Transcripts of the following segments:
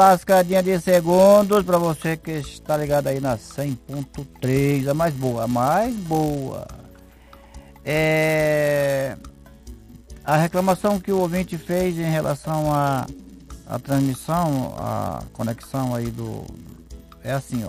lascadinha de segundos para você que está ligado aí na 100.3, a mais boa, a mais boa. A reclamação que o ouvinte fez em relação à transmissão, a conexão aí é assim, ó.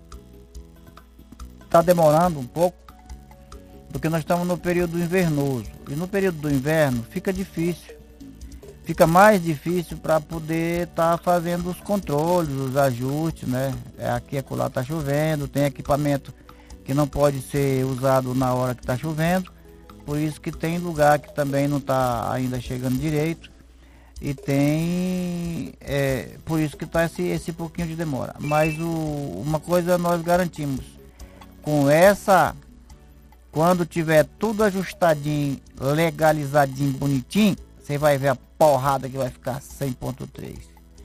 Tá demorando um pouco, porque nós estamos no período invernoso. E no período do inverno fica difícil. Fica mais difícil para poder estar fazendo os controles, os ajustes, né? Aqui e acolá tá chovendo, tem equipamento que não pode ser usado na hora que está chovendo. Por isso que tem lugar que também não está ainda chegando direito. E tem... por isso que está esse pouquinho de demora. Mas uma coisa nós garantimos. Com essa... Quando tiver tudo ajustadinho, legalizadinho, bonitinho, você vai ver a porrada que vai ficar 100.3.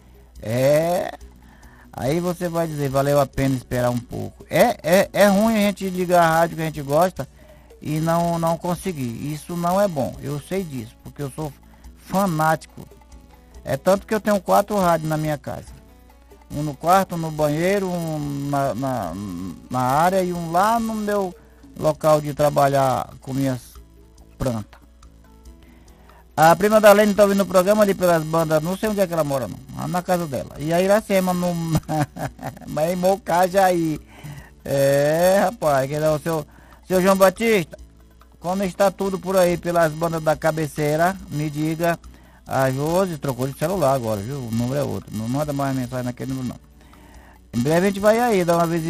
Aí você vai dizer, valeu a pena esperar um pouco. É ruim a gente ligar a rádio que a gente gosta e não conseguir. Isso não é bom, eu sei disso, porque eu sou fanático. É tanto que eu tenho 4 rádios na minha casa. Um no quarto, um no banheiro, um na área e um lá no meu local de trabalhar com minhas plantas. A prima da Lene está ouvindo o programa ali pelas bandas, não sei onde é que ela mora não, lá na casa dela. E a Iracema, mas em Mocajaí. Rapaz, que é o seu João Batista, como está tudo por aí pelas bandas da cabeceira, me diga. A Josi trocou de celular agora, viu? O número é outro, não manda mais mensagem naquele número não. Em breve a gente vai aí dar uma visita.